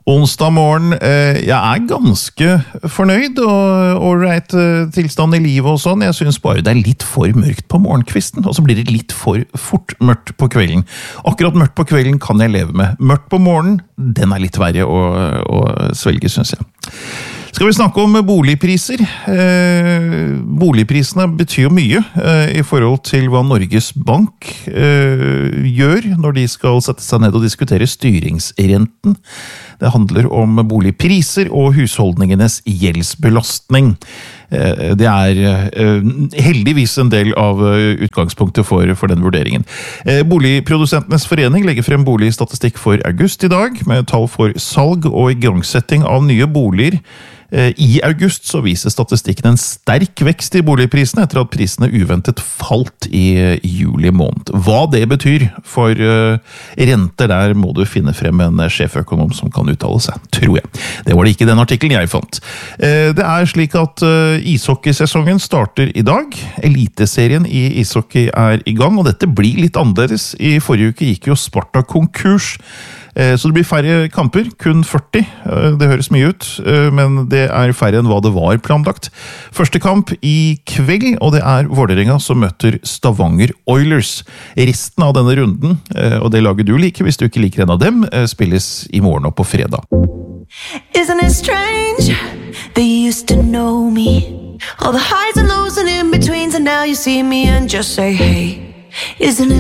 Onsdag morgen, jeg ganske fornøyd og ålreit tilstand i livet og sånn. Jeg synes bare det litt for mørkt på morgenkvisten, og så blir det litt for fort mørkt på kvelden. Akkurat mørkt på kvelden kan jeg leve med. Mørkt på morgenen, den litt verre å svelge, synes jeg. Skal vi snakke om boligpriser? Boligprisene betyr jo mye i forhold til hva Norges Bank gjør når de skal sette seg ned og diskutere styringsrenten. Det handler om boligpriser og husholdningenes gjeldsbelastning. Det heldigvis en del av utgangspunktet for den vurderingen. Boligprodusentenes forening legger frem boligstatistikk for august i dag, med tall for salg og igangsetting av nye boliger. I august så viser statistikken en sterk vekst i boligprisene etter at prisene uventet falt i juli måned. Hva det betyr for renter der må du finne frem en sjeføkonom som kan uttale seg, tror jeg. Det var det ikke i den artikkelen jeg fant. Det slik at ishockeysesongen starter i dag. Eliteserien i ishockey i gang, og dette blir litt annerledes. I forrige uke gikk jo Sparta konkurs, så det blir færre kamper, kun 40. Det høres mye ut, men det færre enn hva det var planlagt. Første kamp i kveld, og det Vålerenga som møter Stavanger Oilers. Resten av denne runden, og det laget du liker hvis du ikke liker en av dem, spilles i morgen og på fredag. Isn't it strange? They used to know me. All the highs and lows and in-betweens, and now you see me and just say, hey. Isn't it